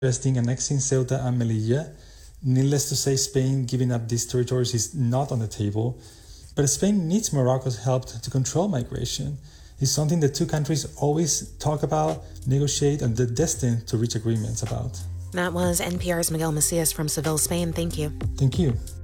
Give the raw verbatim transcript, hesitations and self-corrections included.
Resting annexing Ceuta and Melilla. Needless to say, Spain giving up these territories is not on the table, but Spain needs Morocco's help to control migration. It's something the two countries always talk about, negotiate, and they're destined to reach agreements about. That was N P R's Miguel Macias from Seville, Spain. Thank you. Thank you.